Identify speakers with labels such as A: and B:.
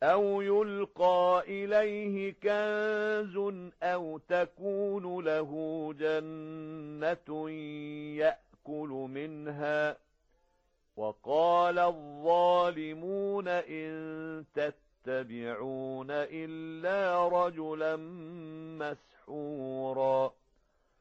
A: أو يلقى إليه كنز أو تكون له جنة يأكل منها وقال الظالمون إن تتبعون إلا رجلا مسحورا